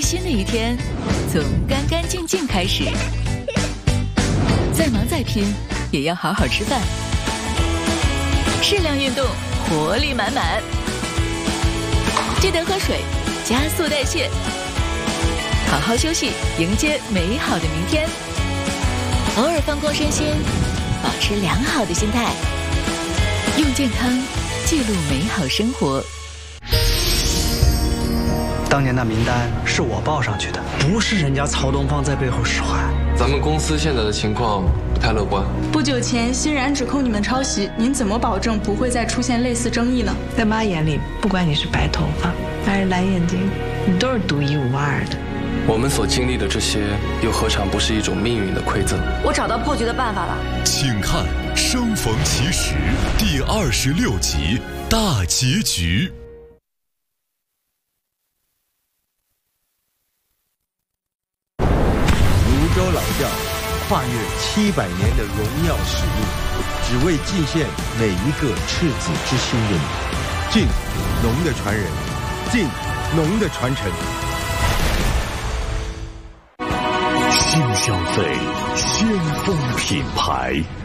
新的一天从干干净净开始。再忙再拼，也要好好吃饭，适量运动，活力满满。记得喝水，加速代谢，好好休息，迎接美好的明天。偶尔放空身心，保持良好的心态，用健康记录美好生活。 当年那名单是我报上去的，不是人家曹东方在背后使坏。 咱们公司现在的情况不太乐观。 不久前欣然指控你们抄袭，您怎么保证不会再出现类似争议呢？ 在妈眼里，不管你是白头发还是蓝眼睛，你都是独一无二的。 我们所经历的这些，又何尝不是一种命运的馈赠？ 我找到破局的办法了。 请看《生逢其时》第26集大结局。 泸州老窖跨越700年的荣耀使命，只为祭献每一个赤子之心的你。敬农的传人，敬农的传承。 新消费，先锋品牌。